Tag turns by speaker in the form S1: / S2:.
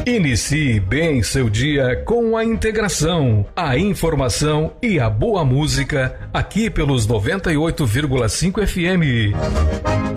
S1: Inicie bem seu dia com a integração, a informação e a boa música aqui pelos 98,5 FM.